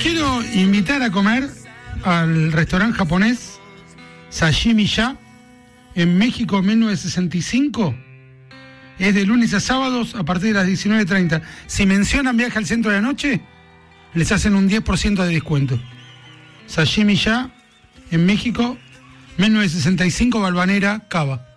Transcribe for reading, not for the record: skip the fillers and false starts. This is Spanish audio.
quiero invitar a comer al restaurante japonés Sashimi Ya en México 1965. Es de lunes a sábados a partir de las 19:30. Si mencionan Viaje al Centro de la Noche, les hacen un 10% de descuento. Sashimi Ya en México 1965, Balvanera, Cava.